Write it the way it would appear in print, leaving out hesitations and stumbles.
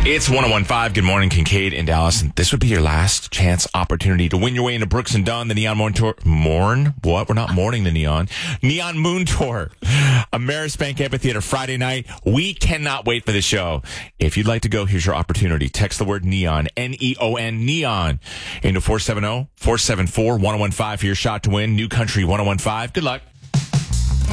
It's 101.5. Good morning, Kincaid and Dallas. And this would be your last chance opportunity to win your way into Brooks and Dunn, the Neon Moon Tour. What? We're not mourning the Neon. Neon Moon Tour. Amerisbank Amphitheater Friday night. We cannot wait for the show. If you'd like to go, here's your opportunity. Text the word Neon, N-E-O-N, Neon, into 470-474-1015 for your shot to win. New Country 1015. Good luck.